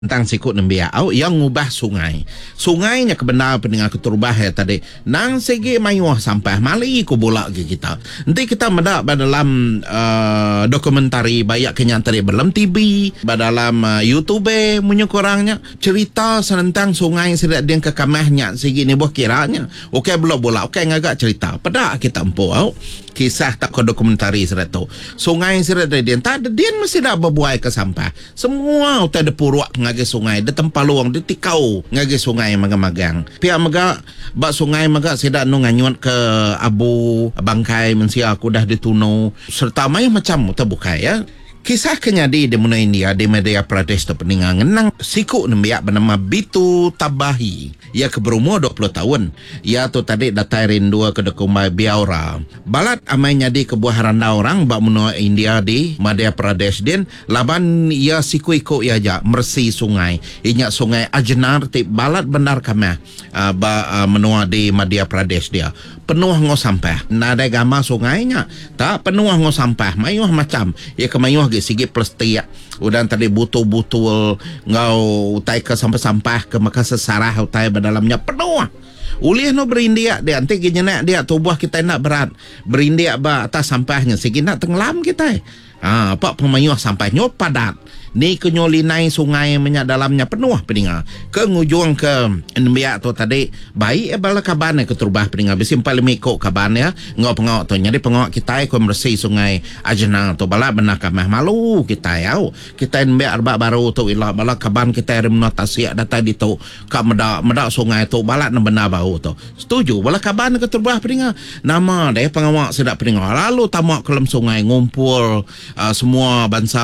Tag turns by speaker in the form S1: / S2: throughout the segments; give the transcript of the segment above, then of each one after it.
S1: tentang sikut nembia au yang ngubah sungainya kebenar pendengar keturubah ya tadi nang segi mayuah sampah mali ko bolak ke kita nanti kita medak dalam dokumentari banyak kenyan tadi dalam TV dalam YouTube punya kurangnya cerita tentang sungai sedak dia ke kamahnya segi ni buah kiranya okey belum bolak okey ngagak cerita pada kita empu au kisah tak ko dokumentari sedak tu sungai sedak dia tak ada dia mesti dak berbuai ke sampah semua utai ada puruak ngage sungai de tempaluang de tikau ngage sungai magang-magang pihak maga bak sungai maga sedak no nganyuat ke abu bangkai mensia aku dah dituno serta mai macam terbukai ya. Kisah kenyadi di Muna India di Madhya Pradesh tu peningan nang siku nembiak bernama Bitu Tabahi. Ia berumur 20 tahun. Ia tu tadi datai rindua ke dekumbai Biaura. Balat amai nyadi kebuah randa orang bak Muna India di Madhya Pradesh din laban ia siku ikut ia ja mersi sungai. Inya sungai Ajnar ti balat benar kamah ba menua di Madhya Pradesh dia. Penuh ngo sampah. Nada gama sungainya tak penuh ngo sampah. Mayuh macam ia kemayuh ge sigi plastik udan tadi butul-butul ngau utai ke sampah-sampah ke maka sesarah utai dalamnya penuh ulih no berindia dia anti ginya dia tubuh kita nak berat berindia ba atas sampahnya sigi nak tenggelam kita apa pemayuh sampahnya padat ni kenyolinai sungai menyak dalamnya penuh peninga ke ngujung ke nembia tu tadi baik bala kaban ke turbah peninga bisimpal mikok kaban ya ngau pengawak tu jadi pengawak kita ko bersih sungai Ajna tu bala benak kamah malu kita ya kita nembia arba baru tu ila bala kaban kita remna tasia data di tu ka meda sungai tu bala benar bau tu setuju bala kaban ke turbah peninga nama deh pengawak sedak peninga lalu tamak kelam sungai ngumpul semua bangsa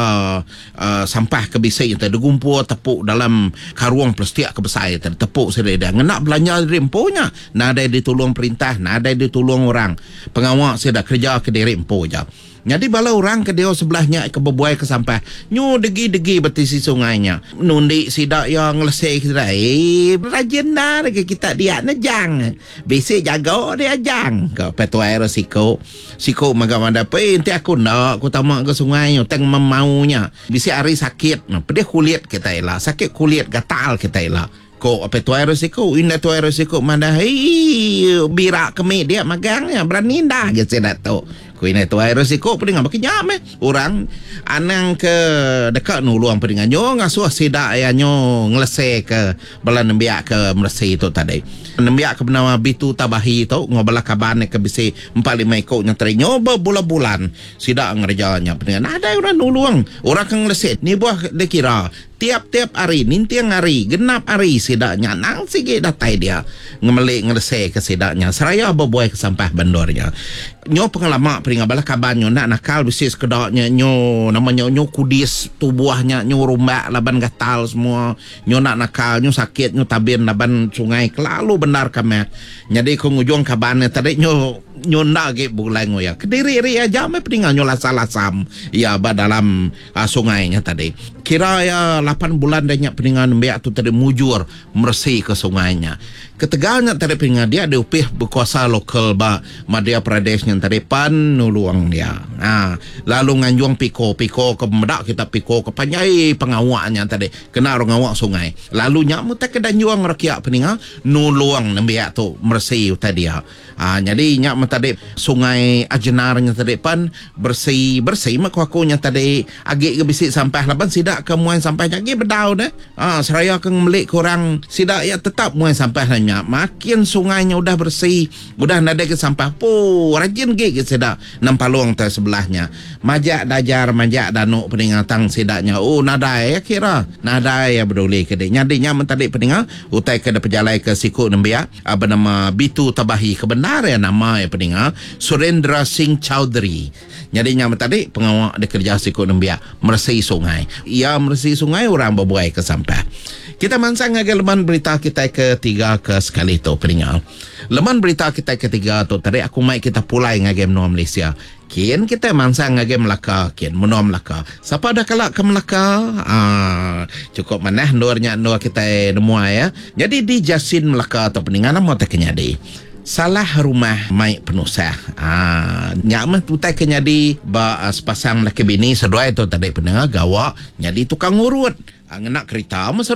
S1: sampah kebisai tadi gumpur tepuk dalam karuang plastik kebesar tadi tepuk sededa ngenak belanja remponya nada ditolong perintah nada ditolong orang pengawak saya dah kerja ke diri empo je jadi bala orang ke dia sebelahnya ke berbuai ke sampah nyu degi-degi betisi sungainya nundi sidak yang ngelesek sidak rajin dah ke kita dia nejang basic jaga dia jang ke petua resiko magamanda pe ente aku nak aku tamak ke sungai teng memaunya bisi hari sakit pedih kulit kita ila sakit kulit gatal kita ila ko apa tu resiko inda tu resiko mana birak kemi dia magangnya berani dah gitu dah tu ko ina tu resiko peding apa kenyam orang anang ke dekat nuluang pedingan nyo ngasuh sidak ya nyo ngelese ke bala nembia ke mersi tu tadi nembia ke bernama Bitu Tabahi tu ngobala kaban ke bisi 4-5 ekor nya terinyo berbulan-bulan sidak ngerjanya pedingan ada orang nuluang orang ke ngelese ni buah dekira tiap-tiap hari nintiang hari genap hari sidaknya nang sige datai dia ngemelik ngelese ke sidaknya seraya berbuai ke sampah bandornya nyo pengalaman peringat bala kaban nyo nak nakal bisis kedaknya nyo namanya nyo kudis tubuhnya nyo rumbak laban gatal semua nyo nak nakal nyo sakit nyo tabir laban sungai kelalu benar kami jadi ko ngujung kabannya tadi nyo nak ge bulai ngoya kediri ri aja me peringat nyo lasam ya ba dalam sungainya tadi kira ya 8 bulan dia peningan biak tu tadi mujur mersih ke sungainya ketegalnya tadi peningan dia ada upih berkuasa lokal ba Madhya Pradesh yang tadi pan nuluang dia lalu nganjuang piko ke medak kita piko ke panjai pengawaknya tadi kena orang awak sungai lalu nyak mutak ke danjuang rakyat peningan nuluang biak tu mersih tadi jadi nyak tadi sungai Ajnarnya tadi pan bersih mak akunya tadi agak ke bisik sampah laban sidak ke muai sampah lagi berdau dah seraya ke melik korang sidak ya tetap muai sampah hanya makin sungainya udah bersih udah nada ke sampah rajin ke sidak nampaluang ter sebelahnya majak dajar majak danuk peningatan sidaknya nada ya kira nada ya berdoli ke dia nyadinya mentadi peningal utai ke pejalai ke siku nembia bernama Bitu Tabahi kebenaran nama ya peningal Surendra Singh Chowdhury nyadinya tadi pengawak di kerja siku nembia mersih sungai ia mersih sungai orang berbuai ke sampah kita mansang agak leman berita kita ketiga ke sekali tu peningal leman berita kita ketiga tu tadi aku mai kita pulai ngagem no Malaysia kian kita mansang ngagem Melaka kian menua Melaka siapa dah kalak ke Melaka cukup manah nur kita nemu ya jadi di Jasin Melaka tu peningal nama tak kenyadi salah rumah mai penusah. Nyak mah tutai ke nyadi sepasang laki bini sedua itu tadi pendengar gawa nyadi tukang urut. Nak kereta masa